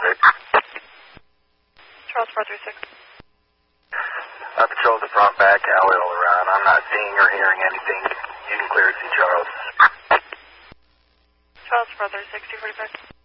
Charles 436. Patrol the front, back, alley, all around. I'm not seeing or hearing anything. You can clear to see Charles. Charles 436, 245.